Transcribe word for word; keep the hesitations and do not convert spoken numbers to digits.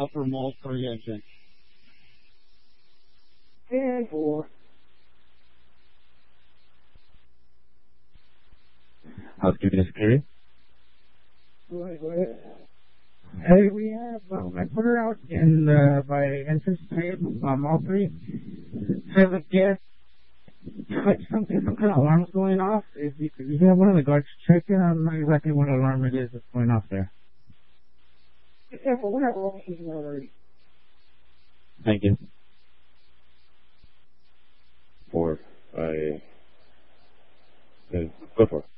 uppermost projection. And four. Housekeeping is clear. Wait, wait. Hey, we have, um, I put her out in, uh, by entrance tape, um, all three. So the guest, like something, some kind of alarm's going off. If you, if you have one of the guards check it, I don't know exactly what alarm it is that's going off there. Yeah, but we're not rolling already. Thank you. Four. I. Uh, go for it.